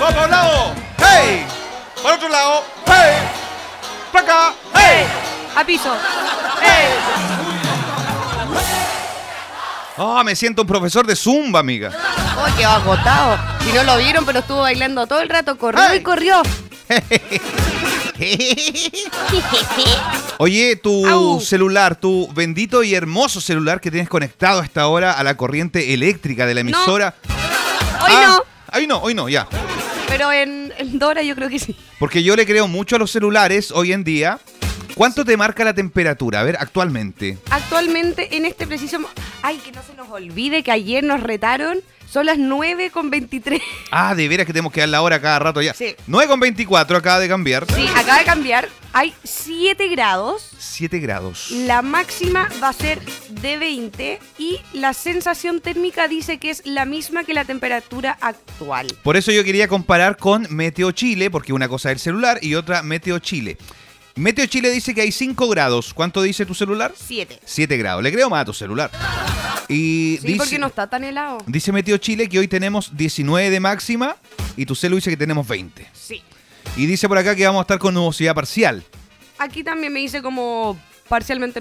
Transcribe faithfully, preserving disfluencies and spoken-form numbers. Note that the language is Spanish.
Vamos para un lado. ¡Hey! Para otro lado. ¡Hey! Para acá. ¡Hey! A piso. ¡Hey! Ah, me siento un profesor de Zumba, amiga. ¡Uy, qué agotado! Si no lo vieron, pero estuvo bailando todo el rato. Corrió ¡Ay! y corrió. Oye, tu Au. celular, tu bendito y hermoso celular que tienes conectado a esta hora a la corriente eléctrica de la emisora. Hoy Ah, no. Hoy no, hoy no, ya. Pero en, en Dora yo creo que sí. Porque yo le creo mucho a los celulares hoy en día. ¿Cuánto te marca la temperatura? A ver, actualmente. Actualmente, en este preciso... mo- Ay, que no se nos olvide que ayer nos retaron. Son las nueve con veintitrés. Ah, de veras que tenemos que dar la hora cada rato ya. Sí. nueve con veinticuatro acaba de cambiar. Sí, acaba de cambiar. Hay siete grados. siete grados. La máxima va a ser de veinte y la sensación térmica dice que es la misma que la temperatura actual. Por eso yo quería comparar con Meteo Chile, porque una cosa es el celular y otra Meteo Chile. Meteo Chile dice que hay cinco grados. ¿Cuánto dice tu celular? siete. siete grados. Le creo más a tu celular. Y Sí, dice, porque no está tan helado. dice Meteo Chile que hoy tenemos diecinueve de máxima y tu celu dice que tenemos veinte. Sí. Y dice por acá que vamos a estar con nubosidad parcial. Aquí también me dice como parcialmente